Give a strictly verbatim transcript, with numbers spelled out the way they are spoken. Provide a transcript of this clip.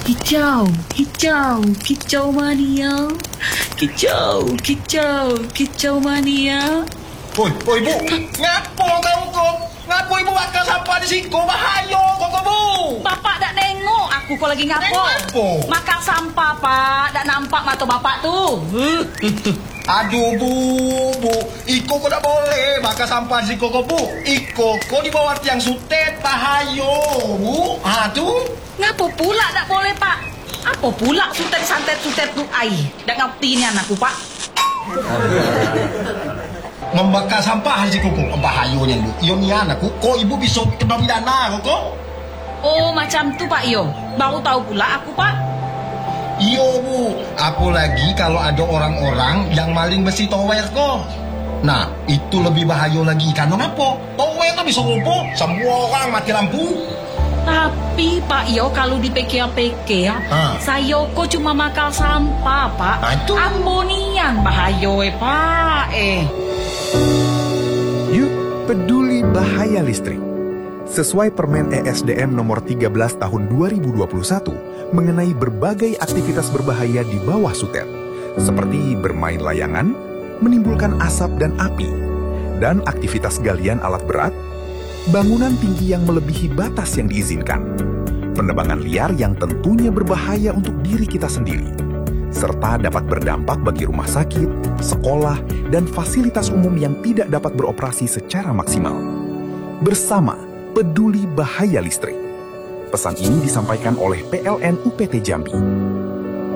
Kicau, kicau, kicau mania. Kicau, kicau, kicau mania. Oi, oi Bu, ngapo kamu kok? Ngapo Ibu bakal sampah di siko? Bahaya kok kamu. Bapak tak nengok aku kok lagi ngapo. Nengok apa? Makan sampah, Pak. Tak nampak mata bapak tu. Aduh Bu, Bu, Iko kok tak boleh makan sampah di siko kok Bu. Iko kok di bawah tiang sutet, bahaya Bu. Aduh. Ngapo pula tak boleh, Pak? Apa pula sutet-santet-sutet tu ai? Tak ngerti ni anakku, Pak. Membakar sampah di siko kok bahayanya lu. Iyo ni anakku, kok Ibu bisa kena pidana kok? Oh, macam tu Pak Yo. Baru tahu pula aku, Pak. Iyo Bu, apalagi kalau ada orang-orang yang maling besi tower kok. Nah, itu lebih bahaya lagi. Karena apa? Tower itu bisa lumpuh, semua orang mati lampu. Tapi Pak Yo, kalau dipikir-pikir, Ha. saya kok cuma makan sampah, Pak. Ha, itu. Ambonian bahaya, eh, Pak. Eh. Yuk, peduli bahaya listrik. Sesuai Permen E S D M nomor tiga belas tahun dua ribu dua puluh satu mengenai berbagai aktivitas berbahaya di bawah sutet, seperti bermain layangan, menimbulkan asap dan api, dan aktivitas galian alat berat, bangunan tinggi yang melebihi batas yang diizinkan, penebangan liar yang tentunya berbahaya untuk diri kita sendiri, serta dapat berdampak bagi rumah sakit, sekolah, dan fasilitas umum yang tidak dapat beroperasi secara maksimal. Bersama peduli bahaya listrik. Pesan ini disampaikan oleh P L N U P T Jambi.